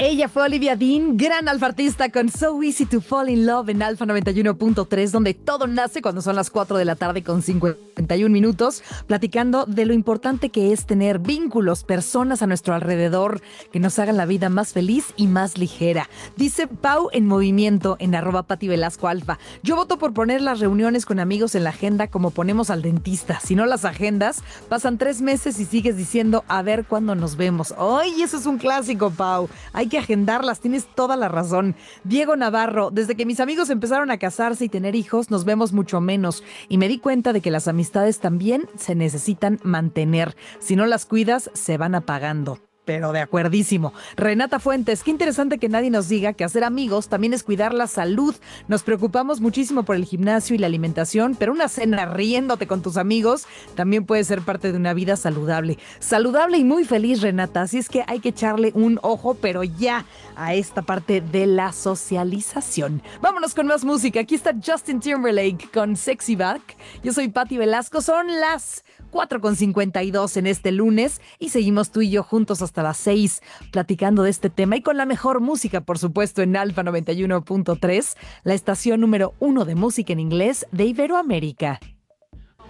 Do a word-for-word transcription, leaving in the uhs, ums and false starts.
Ella fue Olivia Dean, gran alfa artista con So Easy to Fall in Love en Alfa noventa y uno punto tres, donde todo nace cuando son las cuatro de la tarde con cincuenta y un minutos, platicando de lo importante que es tener vínculos, personas a nuestro alrededor que nos hagan la vida más feliz y más ligera. Dice Pau en movimiento en arroba Pati Velasco Alfa. Yo voto por poner las reuniones con amigos en la agenda como ponemos al dentista. Si no las agendas, pasan tres meses y sigues diciendo a ver cuándo nos vemos. ¡Ay, eso es un clásico, Pau! Hay que agendarlas, tienes toda la razón. Diego Navarro, desde que mis amigos empezaron a casarse y tener hijos, nos vemos mucho menos. Y me di cuenta de que las amistades también se necesitan mantener. Si no las cuidas, se van apagando. Pero de acuerdísimo. Renata Fuentes, qué interesante que nadie nos diga que hacer amigos también es cuidar la salud. Nos preocupamos muchísimo por el gimnasio y la alimentación, pero una cena riéndote con tus amigos también puede ser parte de una vida saludable. Saludable y muy feliz, Renata. Así es que hay que echarle un ojo, pero ya a esta parte de la socialización. Vámonos con más música. Aquí está Justin Timberlake con Sexy Back. Yo soy Pati Velasco. Son las cuatro con cincuenta y dos en este lunes y seguimos tú y yo juntos hasta las seis platicando de este tema y con la mejor música, por supuesto, en Alfa noventa y uno punto tres, la estación número uno de música en inglés de Iberoamérica.